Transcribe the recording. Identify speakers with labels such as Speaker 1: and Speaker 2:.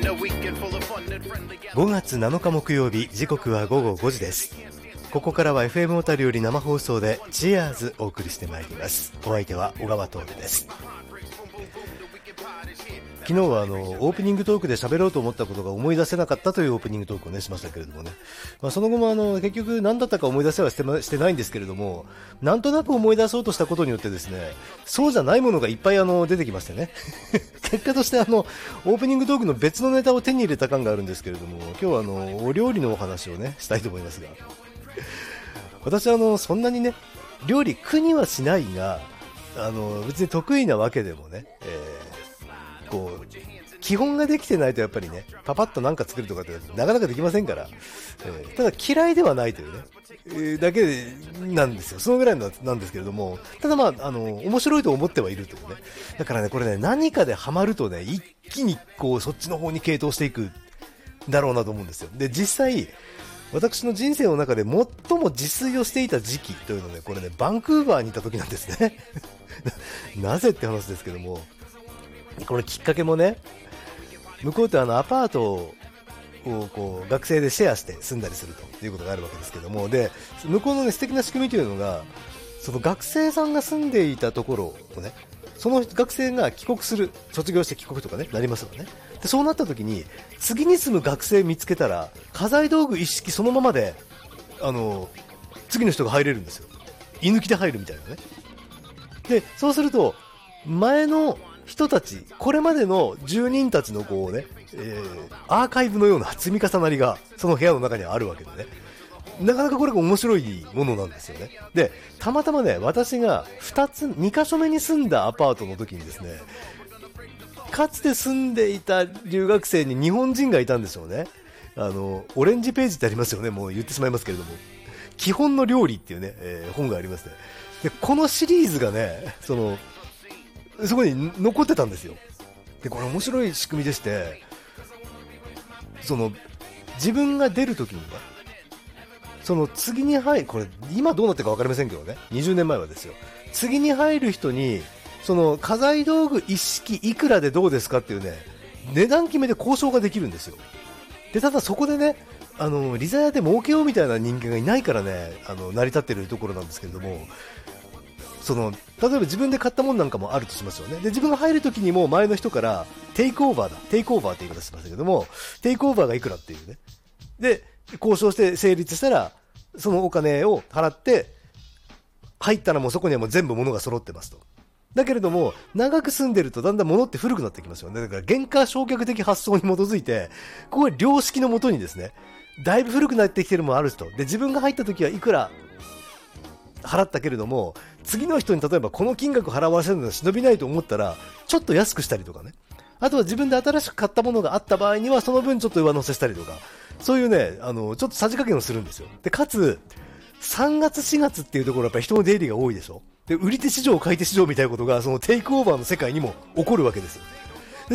Speaker 1: 5月7日木曜日、時刻は午後5時です。ここからは FM 小樽より生放送でチアーズお送りしてまいります。お相手は小川徹です。昨日はオープニングトークで喋ろうと思ったことが思い出せなかったというオープニングトークをねしましたけれどもね、その後も結局何だったか思い出せはしてないんですけれども、なんとなく思い出そうとしたことによってですね、そうじゃないものがいっぱい出てきましてね結果としてオープニングトークの別のネタを手に入れた感があるんですけれども、今日はお料理のお話をねしたいと思いますが、私はそんなにね料理苦にはしないが、別に得意なわけでもね、こう基本ができてないとやっぱりねパパッとなんか作るとかってなかなかできませんから、ただ嫌いではないというね、だけなんですよ。そのぐらいなんですけれども、ただ面白いと思ってはいるというね。だからねこれね何かでハマるとね一気にこうそっちの方に傾倒していくだろうなと思うんですよ。で実際私の人生の中で最も自炊をしていた時期というのね、これねバンクーバーにいた時なんですねなぜって話ですけども、これきっかけもね、向こうってアパートをこう学生でシェアして住んだりするということがあるわけですけども、で向こうの、ね、素敵な仕組みというのが、その学生さんが住んでいたところをね、その学生が帰国する、卒業して帰国とかねなりますよね。でそうなった時に次に住む学生見つけたら家財道具一式そのままで次の人が入れるんですよ。居抜きで入るみたいなね。でそうすると前の人たち、これまでの住人たちのこうね、アーカイブのような積み重なりがその部屋の中にはあるわけでね、なかなかこれが面白いものなんですよね。でたまたまね私が2箇所目に住んだアパートの時にですね、かつて住んでいた留学生に日本人がいたんでしょうね。オレンジページってありますよね、もう言ってしまいますけれども、基本の料理っていうね、本がありますね。でこのシリーズがねそこに残ってたんですよ。でこれ面白い仕組みでして、自分が出るときにね、その次にこれ今どうなってるか分かりませんけどね、20年前はですよ、次に入る人にその家財道具一式いくらでどうですかっていうね値段決めで交渉ができるんですよ。でただそこでねリザヤで儲けようみたいな人間がいないからね成り立っているところなんですけれども、例えば自分で買ったものなんかもあるとしますよね。で自分が入るときにも前の人からテイクオーバーって言い方しましたけども、テイクオーバーがいくらっていうね、で交渉して成立したらそのお金を払って入ったらもうそこにはもう全部物が揃ってますと。だけれども長く住んでるとだんだん物って古くなってきますよね。だから原価償却的発想に基づいて、ここは良識のもとにですね、だいぶ古くなってきてるものもあると。で自分が入った時はいくら払ったけれども次の人に例えばこの金額払わせるのは忍びないと思ったらちょっと安くしたりとかね、あとは自分で新しく買ったものがあった場合にはその分ちょっと上乗せしたりとか、そういうねちょっとさじ加減をするんですよ。でかつ3月4月っていうところはやっぱり人の出入りが多いでしょ。で売り手市場買い手市場みたいなことがそのテイクオーバーの世界にも起こるわけですよ。